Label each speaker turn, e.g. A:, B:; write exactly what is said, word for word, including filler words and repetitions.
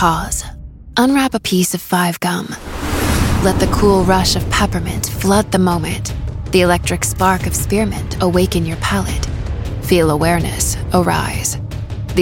A: Pause. Unwrap a piece of five gum. Let the cool rush of peppermint flood the moment. The electric spark of spearmint awaken your palate. Feel awareness arise.